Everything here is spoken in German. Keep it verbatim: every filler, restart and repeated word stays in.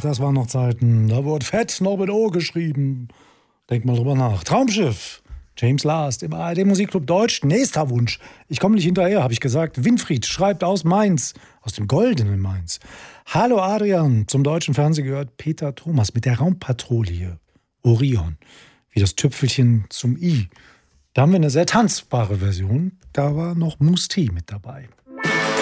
das waren noch Zeiten. Da wurde fett noch mit O geschrieben. Denk mal drüber nach. Traumschiff. James Last im A R D-Musikclub Deutsch. Nächster Wunsch. Ich komme nicht hinterher, habe ich gesagt. Winfried schreibt aus Mainz. Aus dem goldenen Mainz. Hallo Adrian. Zum deutschen Fernsehen gehört Peter Thomas mit der Raumpatrouille. Orion. Wie das Tüpfelchen zum I. Da haben wir eine sehr tanzbare Version. Da war noch Musti mit dabei.